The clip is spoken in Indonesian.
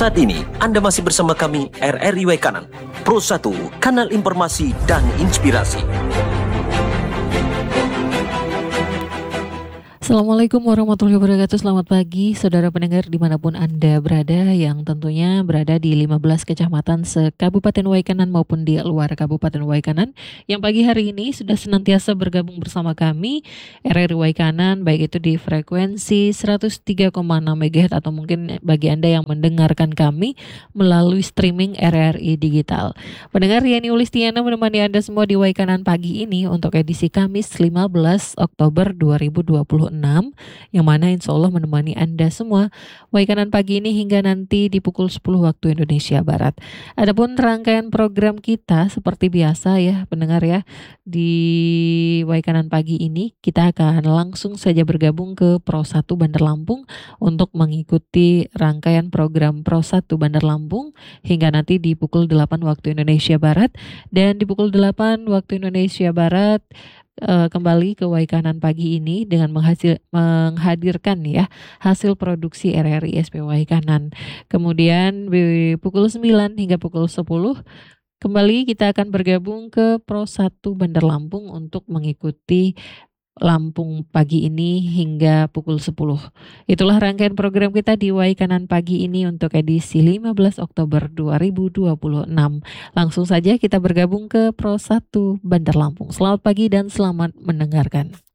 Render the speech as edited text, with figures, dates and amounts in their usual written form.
Saat ini Anda masih bersama kami RRI Waikanan, Pro 1, kanal informasi dan inspirasi. Assalamualaikum warahmatullahi wabarakatuh. Selamat pagi saudara pendengar dimanapun Anda berada, yang tentunya berada di 15 kecamatan se-Kabupaten Waikanan maupun di luar Kabupaten Waikanan, yang pagi hari ini sudah senantiasa bergabung bersama kami RRI Waikanan, baik itu di frekuensi 103,6 MHz atau mungkin bagi Anda yang mendengarkan kami melalui streaming RRI Digital. Pendengar, Yani Ulistiana menemani Anda semua di Waikanan pagi ini untuk edisi Kamis 15 Oktober 2026, yang mana insya Allah menemani Anda semua Waikanan pagi ini hingga nanti di pukul 10 waktu Indonesia Barat. Adapun rangkaian program kita seperti biasa ya pendengar ya, di Waikanan pagi ini kita akan langsung saja bergabung ke Pro 1 Bandar Lampung untuk mengikuti rangkaian program Pro 1 Bandar Lampung hingga nanti di pukul 8 waktu Indonesia Barat. Dan di pukul 8 waktu Indonesia Barat kembali ke Waikanan pagi ini dengan menghadirkan ya hasil produksi RRI SP Waikanan. Kemudian di pukul 9 hingga pukul 10 kembali kita akan bergabung ke Pro 1 Bandar Lampung untuk mengikuti Lampung pagi ini hingga pukul 10. Itulah rangkaian program kita di Waikanan pagi ini untuk edisi 15 Oktober 2026. Langsung saja kita bergabung ke Pro 1 Bandar Lampung. Selamat pagi dan selamat mendengarkan.